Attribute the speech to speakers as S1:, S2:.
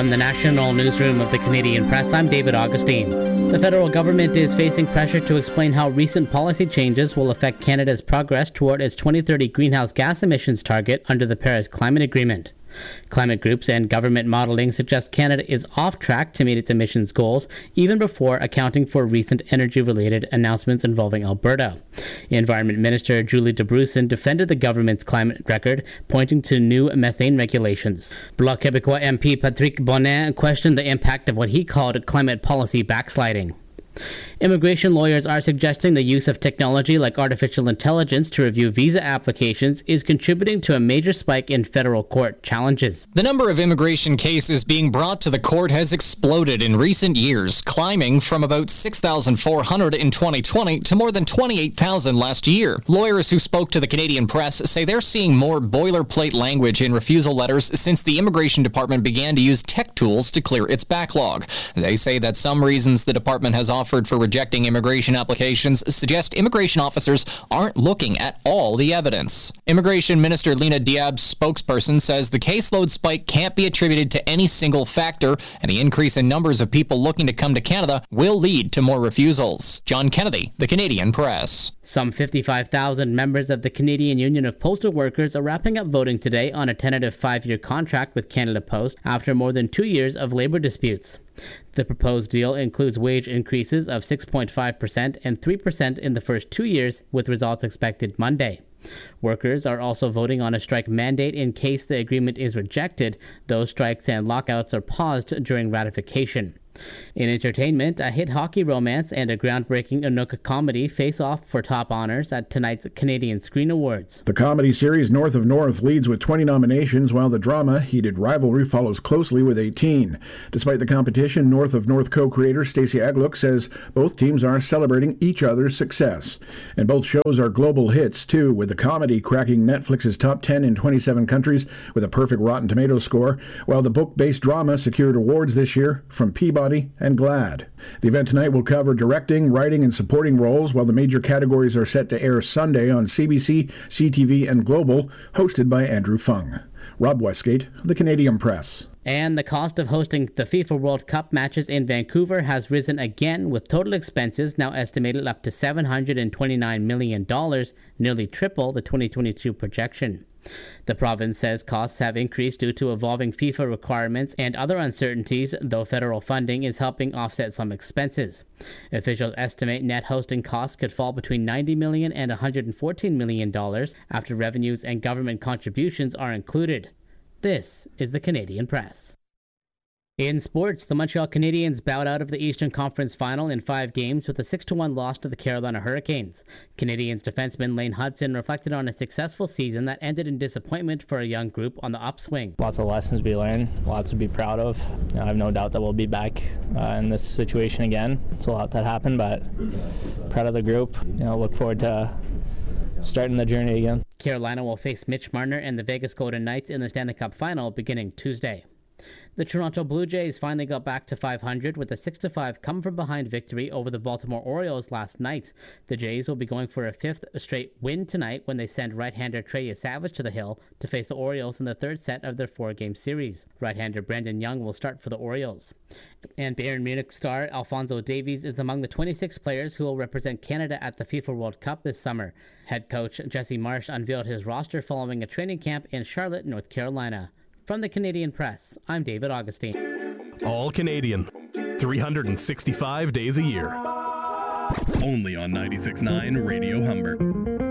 S1: From the national newsroom of the Canadian Press, I'm David Augustine. The federal government is facing pressure to explain how recent policy changes will affect Canada's progress toward its 2030 greenhouse gas emissions target under the Paris Climate Agreement. Climate groups and government modeling suggest Canada is off track to meet its emissions goals, even before accounting for recent energy-related announcements involving Alberta. Environment Minister Julie DeBruson defended the government's climate record, pointing to new methane regulations. Bloc Québécois MP Patrick Bonin questioned the impact of what he called climate policy backsliding. Immigration lawyers are suggesting the use of technology like artificial intelligence to review visa applications is contributing to a major spike in federal court challenges.
S2: The number of immigration cases being brought to the court has exploded in recent years, climbing from about 6,400 in 2020 to more than 28,000 last year. Lawyers who spoke to the Canadian Press say they're seeing more boilerplate language in refusal letters since the Immigration Department began to use tech tools to clear its backlog. They say that some reasons the department has offered for rejecting immigration applications suggest immigration officers aren't looking at all the evidence. Immigration Minister Lena Diab's spokesperson says the caseload spike can't be attributed to any single factor, and the increase in numbers of people looking to come to Canada will lead to more refusals. John Kennedy, the Canadian Press.
S1: Some 55,000 members of the Canadian Union of Postal Workers are wrapping up voting today on a tentative 5-year contract with Canada Post after more than 2 years of labor disputes. The proposed deal includes wage increases of 6.5% and 3% in the first 2 years, with results expected Monday. Workers are also voting on a strike mandate in case the agreement is rejected, though strikes and lockouts are paused during ratification. In entertainment, a hit hockey romance and a groundbreaking Inuk comedy face off for top honors at tonight's Canadian Screen Awards.
S3: The comedy series North of North leads with 20 nominations, while the drama Heated Rivalry follows closely with 18. Despite the competition, North of North co-creator Stacey Agluk says both teams are celebrating each other's success. And both shows are global hits, too, with the comedy cracking Netflix's top 10 in 27 countries with a perfect Rotten Tomatoes score, while the book-based drama secured awards this year from Peabody and GLAAD. The event tonight will cover directing, writing, and supporting roles, while the major categories are set to air Sunday on CBC, CTV, and Global, hosted by Andrew Fung. Rob Westgate, The Canadian Press.
S1: And the cost of hosting the FIFA World Cup matches in Vancouver has risen again, with total expenses now estimated up to $729 million, nearly triple the 2022 projection. The province says costs have increased due to evolving FIFA requirements and other uncertainties, though federal funding is helping offset some expenses. Officials estimate net hosting costs could fall between $90 million and $114 million after revenues and government contributions are included. This is the Canadian Press. In sports, the Montreal Canadiens bowed out of the Eastern Conference Final in 5 games with a 6-1 loss to the Carolina Hurricanes. Canadiens defenseman Lane Hudson reflected on a successful season that ended in disappointment for a young group on the upswing.
S4: Lots of lessons to be learned, lots to be proud of. I have no doubt that we'll be back in this situation again. It's a lot that happened, but proud of the group. Look forward to starting the journey again.
S1: Carolina will face Mitch Marner and the Vegas Golden Knights in the Stanley Cup Final beginning Tuesday. The Toronto Blue Jays finally got back to 500 with a 6-5 come-from-behind victory over the Baltimore Orioles last night. The Jays will be going for a 5th straight win tonight when they send right-hander Trey Savage to the hill to face the Orioles in the 3rd set of their 4-game series. Right-hander Brandon Young will start for the Orioles. And Bayern Munich star Alphonso Davies is among the 26 players who will represent Canada at the FIFA World Cup this summer. Head coach Jesse Marsch unveiled his roster following a training camp in Charlotte, North Carolina. From the Canadian Press, I'm David Augustine.
S5: All Canadian, 365 days a year. Only on 96.9 Radio Humber.